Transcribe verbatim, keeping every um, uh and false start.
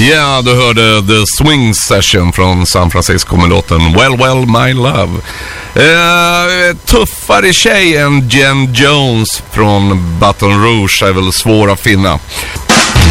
Ja, du hörde The Swing Session från San Francisco med låten Well Well My Love. Eh, tuffare tjej än Jen Jones från Baton Rouge är väl svår att finna.